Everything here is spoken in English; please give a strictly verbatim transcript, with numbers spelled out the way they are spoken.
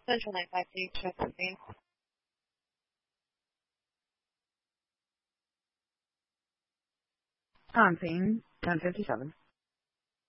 Central nine five two, Josephine. On scene, ten fifty-seven.